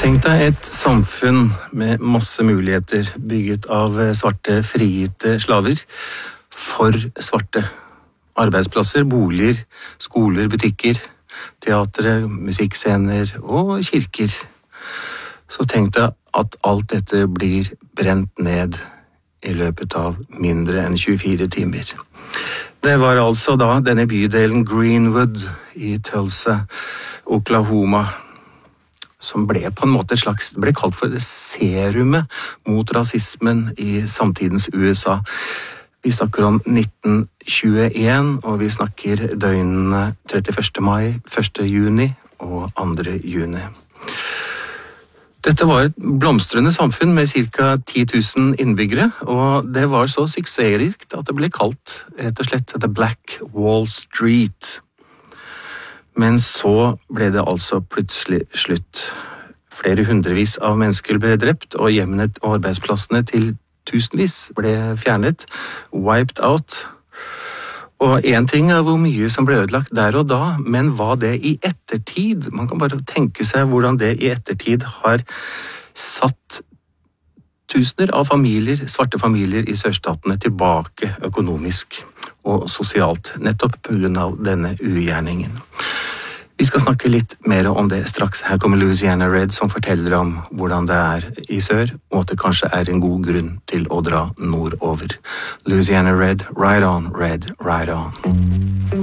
Tenk deg et samfunn med masse muligheter bygget av svarte frigitte slaver for svarte. Arbeidsplasser, boliger, skoler, butikker, teatre, musikkscener og kirker. Så tenk deg at alt dette blir brent ned i løpet av mindre enn 24 timer. Det var altså da denne bydelen Greenwood i Tulsa, Oklahoma, som ble på en måte ble kalt for serumet mot rasismen i samtidens USA. Vi snakker om 1921, og vi snakker døgnene 31. mai, 1. juni og 2. juni. Dette var et blomstrende samfunn med ca. 10 000 innbyggere, og det var så suksessrikt at det ble kalt rett og slett The Black Wall Street. Men så ble det altså plutselig slutt. Flere hundrevis av mennesker ble drept, og hjemmene og arbeidsplassene til tusenvis ble fjernet, wiped out. Og en ting er hvor mye som ble ødelagt der og da, men hva det i ettertid? Man kan bare tenke seg hvordan det i ettertid har satt tusener av familier, svarte familier i sørstatene tilbake økonomisk og sosialt, nettopp på grunn av denne ugjerningen. Vi skal snakke litt mer om det straks. Her kommer Louisiana Red som forteller om hvordan det er i sør, og at det kanskje er en god grunn til å dra nordover. Louisiana Red, right on, red, right on.